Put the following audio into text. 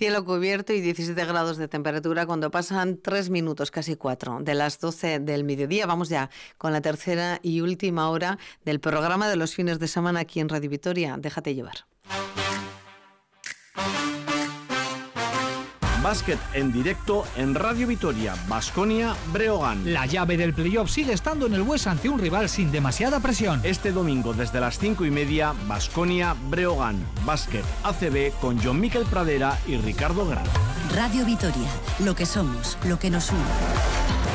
cielo cubierto y 17 grados de temperatura cuando pasan 3 minutos, casi 4, de las 12 del mediodía. Vamos ya con la tercera y última hora del programa de los fines de semana aquí en Radio Vitoria. Déjate llevar. Básquet en directo en Radio Vitoria, Baskonia Breogán. La llave del playoff sigue estando en el Bues ante un rival sin demasiada presión. Este domingo desde las 5:30, Baskonia Breogán. Básquet ACB con John Miquel Pradera y Ricardo Gran. Radio Vitoria, lo que somos, lo que nos une.